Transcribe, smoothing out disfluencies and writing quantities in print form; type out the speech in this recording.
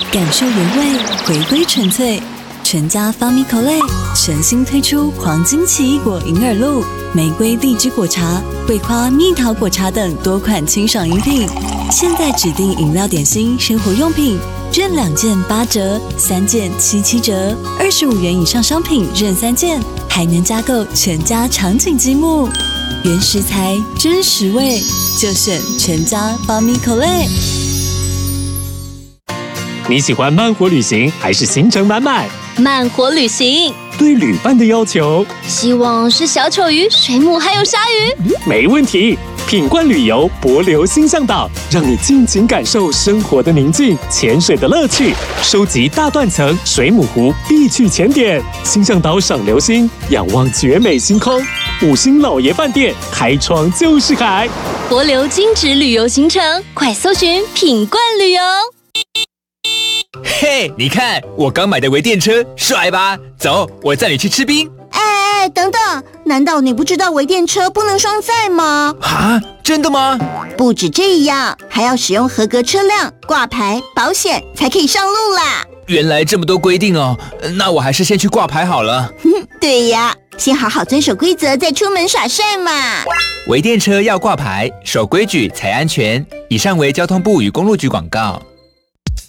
感受原味，回归纯粹。全家方米口类全新推出黄金奇异果银耳露、玫瑰荔枝果茶、桂花蜜桃果茶等多款清爽饮品，现在指定饮料点心、生活用品，任2件8折，3件77折，25元以上商品任3件，还能加购全家场景积木。原食材真实味，就选全家方米口类。 你喜欢慢活旅行还是行程满满？ 慢活旅行， 对旅伴的要求， 希望是小丑鱼、水母还有鲨鱼。 没问题。品冠旅游帛琉星象岛，让你尽情感受生活的宁静、潜水的乐趣，收集大断层、水母湖必去潜点。星象岛赏流星，仰望绝美星空，5星老爷饭店，开窗就是海。 帛琉精致旅游行程，快搜寻品冠旅游。 嘿，你看我刚买的微电车，帅吧？走，我载你去吃冰。 哎，等等，难道你不知道微电车不能双载吗？ 啊，真的吗？ 不止这样，还要使用合格车辆、挂牌、保险才可以上路啦。 原来这么多规定哦，那我还是先去挂牌好了。 对呀，先好好遵守规则，再出门耍帅嘛。 微电车要挂牌，守规矩才安全。以上为交通部与公路局广告。